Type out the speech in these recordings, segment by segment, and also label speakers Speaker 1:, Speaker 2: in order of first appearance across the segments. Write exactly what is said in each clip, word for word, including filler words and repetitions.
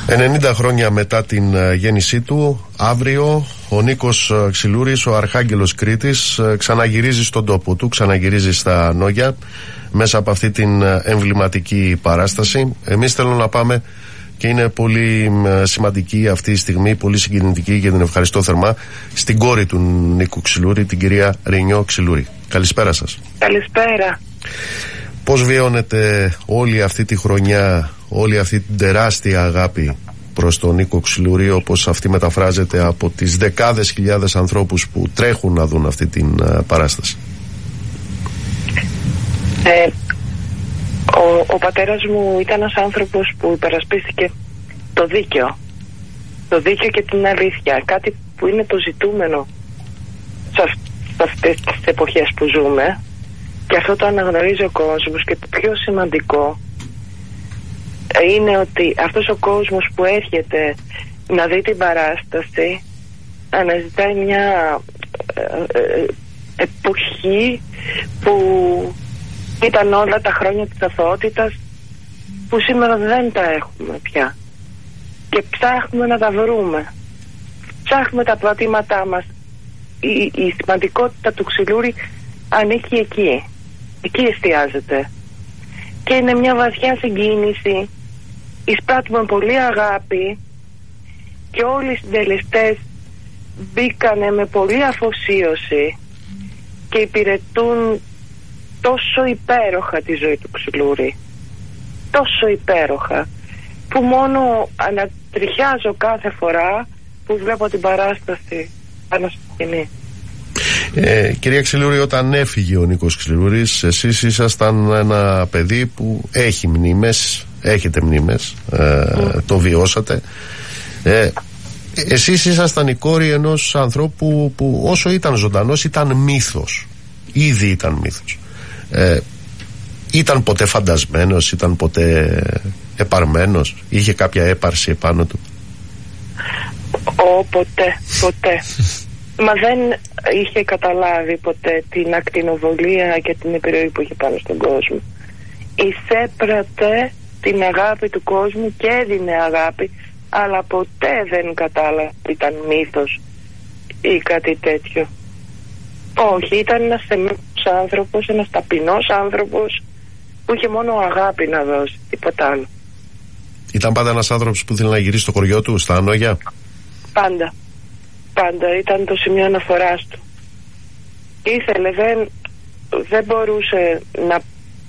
Speaker 1: ενενήντα χρόνια μετά την uh, γέννησή του, αύριο ο Νίκος uh, Ξυλούρης, ο Αρχάγγελος Κρήτης, uh, ξαναγυρίζει στον τόπο του, ξαναγυρίζει στα Νόγια μέσα από αυτή την uh, εμβληματική παράσταση. Εμείς θέλω να πάμε, και είναι πολύ uh, σημαντική αυτή η στιγμή, πολύ συγκινητική, και την ευχαριστώ θερμά, στην κόρη του Νίκου Ξυλούρη, την κυρία Ρινιό Ξυλούρη. Καλησπέρα σας.
Speaker 2: Καλησπέρα.
Speaker 1: Πώς βιώνετε όλη αυτή τη χρονιά, όλη αυτή την τεράστια αγάπη προς τον Νίκο Ξυλούρη, όπως αυτή μεταφράζεται από τις δεκάδες χιλιάδες ανθρώπους που τρέχουν να δουν αυτή την uh, παράσταση?
Speaker 2: Ε, ο, ο πατέρας μου ήταν ένας άνθρωπος που υπερασπίστηκε το δίκαιο. Το δίκαιο και την αλήθεια. Κάτι που είναι το ζητούμενο σε, αυ, σε αυτές τις εποχές που ζούμε. Και αυτό το αναγνωρίζει ο κόσμος, και το πιο σημαντικό είναι ότι αυτός ο κόσμος που έρχεται να δει την παράσταση αναζητάει μια ε, ε, εποχή που ήταν όλα τα χρόνια της αθωότητας, που σήμερα δεν τα έχουμε πια, και ψάχνουμε να τα βρούμε, ψάχνουμε τα πατήματά μας. Η, η σημαντικότητα του Ξυλούρη ανήκει εκεί, εκεί εστιάζεται, και είναι μια βαθιά συγκίνηση. Εισπράττουμε πολύ αγάπη, και όλοι οι συντελεστές μπήκανε με πολύ αφοσίωση και υπηρετούν τόσο υπέροχα τη ζωή του Ξυλούρη, τόσο υπέροχα, που μόνο ανατριχιάζω κάθε φορά που βλέπω την παράσταση πάνω στη σκηνή.
Speaker 1: Ε, κυρία Ξυλούρη, όταν έφυγε ο Νίκος Ξυλούρης, εσείς ήσασταν ένα παιδί που έχει μνήμες, έχετε μνήμες, ε, mm. το βιώσατε. Ε, εσείς ήσασταν η κόρη ενός ανθρώπου που όσο ήταν ζωντανός ήταν μύθος, ήδη ήταν μύθος. Ε, ήταν ποτέ φαντασμένος, ήταν ποτέ επαρμένος, είχε κάποια έπαρση επάνω του?
Speaker 2: Ω, ποτέ, ποτέ. Μα δεν είχε καταλάβει ποτέ την ακτινοβολία και την επιρροή που είχε πάνω στον κόσμο. Εισέπρατε την αγάπη του κόσμου και έδινε αγάπη, αλλά ποτέ δεν κατάλαβε ότι ήταν μύθος ή κάτι τέτοιο. Όχι, ήταν ένας θεμητός άνθρωπος, ένας ταπεινός άνθρωπος που είχε μόνο αγάπη να δώσει, τίποτα άλλο.
Speaker 1: Ήταν πάντα ένας άνθρωπος που ήθελε να γυρίσει στο χωριό του, στα Νόγια? Πάντα.
Speaker 2: Πάντα ήταν το σημείο αναφοράς του. Ήθελε, δεν, δεν μπορούσε να,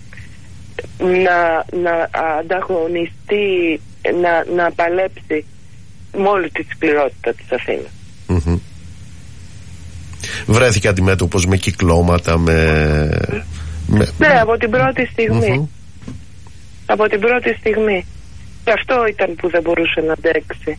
Speaker 2: να, να ανταγωνιστεί, να, να παλέψει με όλη τη σκληρότητα της Αθήνας.
Speaker 1: Mm-hmm. Βρέθηκε αντιμέτωπος με κυκλώματα, με... με...
Speaker 2: Ναι, από την πρώτη στιγμή. Mm-hmm. Από την πρώτη στιγμή. Και αυτό ήταν που δεν μπορούσε να αντέξει.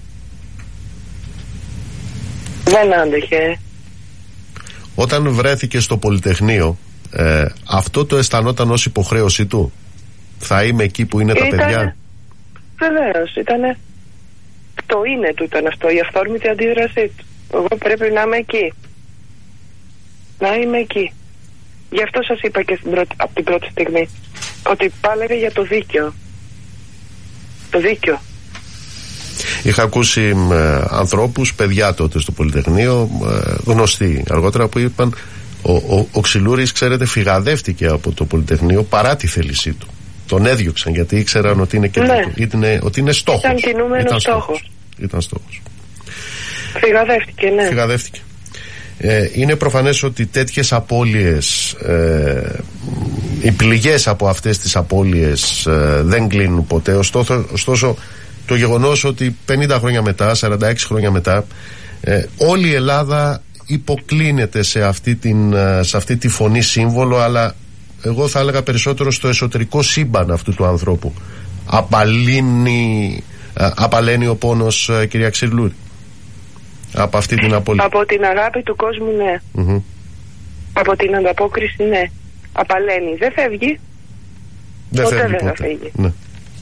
Speaker 2: Δεν άντεχε.
Speaker 1: Όταν βρέθηκε στο Πολυτεχνείο, ε, αυτό το αισθανόταν ως υποχρέωση του? Θα είμαι εκεί που είναι ήτανε, τα παιδιά?
Speaker 2: Βεβαίως, ήτανε, το είναι του ήταν αυτό, η αυθόρμητη αντίδρασή του. Εγώ πρέπει να είμαι εκεί. Να είμαι εκεί. Γι' αυτό σας είπα και στην πρώτη, από την πρώτη στιγμή, ότι πάλευε για το δίκαιο. Το δίκαιο.
Speaker 1: Είχα ακούσει ε, ανθρώπους, παιδιά τότε στο Πολυτεχνείο, ε, γνωστοί αργότερα, που είπαν ο, ο, ο Ξυλούρης, ξέρετε, φυγαδεύτηκε από το Πολυτεχνείο παρά τη θέλησή του. Τον έδιωξαν γιατί ήξεραν ότι είναι, και
Speaker 2: ναι.
Speaker 1: το, ήταν, ότι είναι στόχος.
Speaker 2: Ήταν κινούμενος
Speaker 1: Ήταν
Speaker 2: στόχος.
Speaker 1: στόχος. Ήταν στόχος.
Speaker 2: Φυγαδεύτηκε, ναι.
Speaker 1: Φυγαδεύτηκε. Ε, είναι προφανές ότι τέτοιες απώλειες, ε, οι πληγές από αυτές τις απώλειες ε, δεν κλείνουν ποτέ. Ωστόσο, ωστόσο το γεγονός ότι πενήντα χρόνια μετά, σαράντα έξι χρόνια μετά, ε, όλη η Ελλάδα υποκλίνεται σε αυτή, την, σε αυτή τη φωνή σύμβολο, αλλά εγώ θα έλεγα περισσότερο στο εσωτερικό σύμπαν αυτού του ανθρώπου. Απαλύνει, απαλαίνει ο πόνος, κυρία Ξυλούρη, από αυτή την απολύτω?
Speaker 2: Από την αγάπη του κόσμου, ναι. Mm-hmm. Από την ανταπόκριση, ναι. Απαλαίνει. Δεν φεύγει.
Speaker 1: Δεν
Speaker 2: ποτέ
Speaker 1: φεύγει
Speaker 2: δεν
Speaker 1: ποτέ.
Speaker 2: θα φύγει.
Speaker 1: Ναι.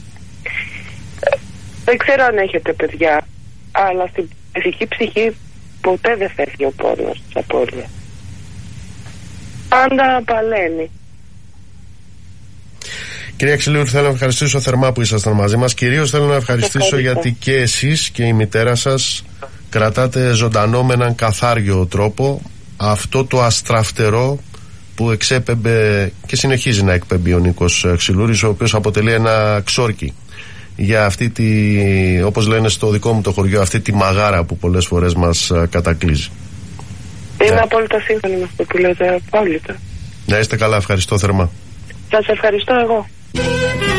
Speaker 2: Δεν ξέρω αν έχετε παιδιά, αλλά στην ηθική ψυχή ποτέ δεν φεύγει ο πόνος της απώλειας. Πάντα απαλαίνει.
Speaker 1: Κυρία Ξυλούρη, θέλω να ευχαριστήσω θερμά που ήσασταν μαζί μας. Κυρίως θέλω να ευχαριστήσω γιατί και εσείς και η μητέρα σας κρατάτε ζωντανό με έναν καθάριο τρόπο αυτό το αστραφτερό που εξέπεμπε και συνεχίζει να εκπέμπει ο Νίκος Ξυλούρης, ο οποίος αποτελεί ένα ξόρκι για αυτή τη, όπως λένε στο δικό μου το χωριό, αυτή τη μαγάρα που πολλές φορές μας κατακλείζει.
Speaker 2: Είμαι
Speaker 1: ναι.
Speaker 2: απόλυτα σύμφωνη με αυτό που λέτε, απόλυτα.
Speaker 1: Να είστε καλά, ευχαριστώ θερμά.
Speaker 2: Σας ευχαριστώ εγώ.